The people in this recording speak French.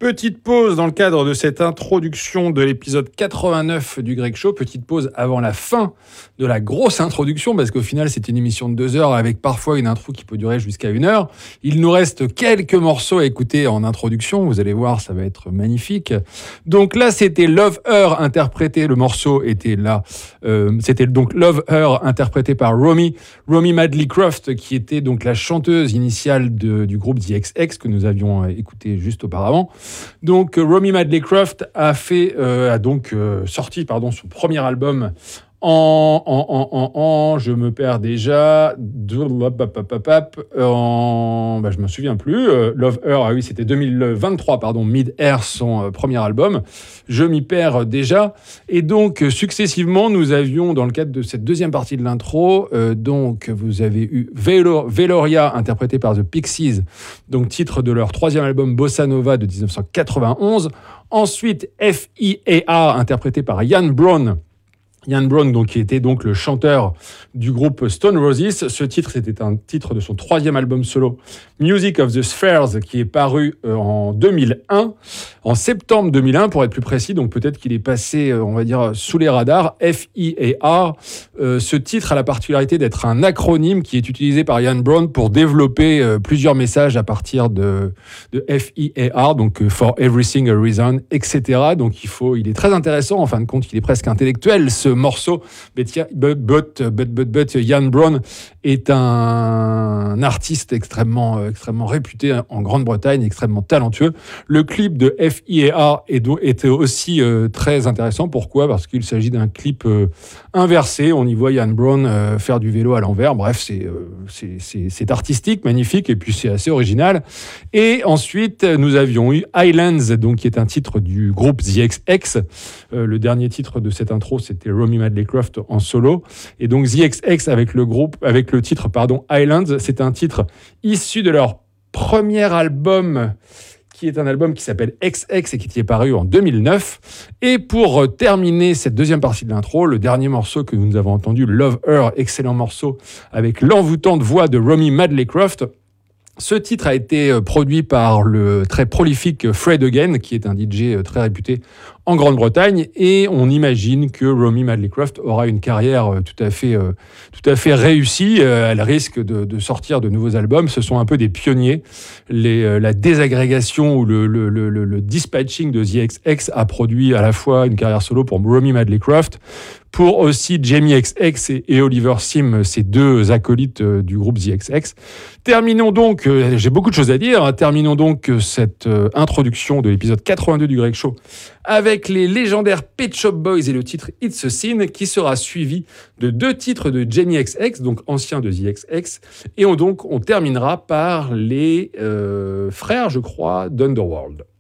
Petite pause dans le cadre de cette introduction de l'épisode 89 du Greg Show. Petite pause avant la fin de la grosse introduction, parce qu'au final, c'est une émission de 2 heures avec parfois une intro qui peut durer jusqu'à 1 heure. Il nous reste quelques morceaux à écouter en introduction. Vous allez voir, ça va être magnifique. Donc là, c'était Love Her interprété. Le morceau était là. C'était donc Love Her interprété par Romy Madley Croft, qui était donc la chanteuse initiale du groupe The XX que nous avions écouté juste auparavant. Donc Romy Madley Croft a sorti son premier album je me perds déjà, je me souviens plus, Love Her, c'était 2023, Mid-Air, son premier album, je m'y perds déjà, et donc successivement, nous avions, dans le cadre de cette deuxième partie de l'intro, donc vous avez eu Veloria, interprété par The Pixies, donc titre de leur troisième album Bossa Nova de 1991, ensuite F.I.A.R, interprété par Ian Brown, donc, qui était donc le chanteur du groupe Stone Roses. Ce titre, c'était un titre de son troisième album solo, Music of the Spheres, qui est paru en 2001, en septembre 2001 pour être plus précis. Donc peut-être qu'il est passé, on va dire, sous les radars. F.I.A.R. Ce titre a la particularité d'être un acronyme qui est utilisé par Ian Brown pour développer plusieurs messages à partir de F.I.A.R. Donc For Everything a Reason, etc. Donc il est très intéressant. En fin de compte, il est presque intellectuel, ce morceau, but Ian Brown est un artiste extrêmement réputé en Grande-Bretagne, extrêmement talentueux. Le clip de F.I.A.R. était aussi très intéressant. Pourquoi ? Parce qu'il s'agit d'un clip inversé. On y voit Ian Brown faire du vélo à l'envers. Bref, c'est artistique, magnifique, et puis c'est assez original. Et ensuite, nous avions eu Islands, donc, qui est un titre du groupe The XX. Le dernier titre de cette intro, c'était Romy Madley Croft en solo. Et donc The XX avec le titre Islands, c'est un titre issu de leur premier album, qui est un album qui s'appelle XX et qui est paru en 2009. Et pour terminer cette deuxième partie de l'intro, le dernier morceau que nous avons entendu, Love Her, excellent morceau avec l'envoûtante voix de Romy Madley Croft. Ce titre a été produit par le très prolifique Fred Again, qui est un DJ très réputé en Grande-Bretagne, et on imagine que Romy Madley Croft aura une carrière tout à fait réussie. Elle risque de sortir de nouveaux albums. Ce sont un peu des pionniers. La désagrégation ou le dispatching de The XX a produit à la fois une carrière solo pour Romy Madley Croft, pour aussi Jamie XX et Oliver Sim, ces deux acolytes du groupe The XX. Terminons donc, j'ai beaucoup de choses à dire, terminons donc cette introduction de l'épisode 82 du Greg Show avec les légendaires Pet Shop Boys et le titre It's a Sin, qui sera suivi de 2 titres de Jamie XX, donc ancien de The XX, et on terminera par les frères, je crois, d'Underworld.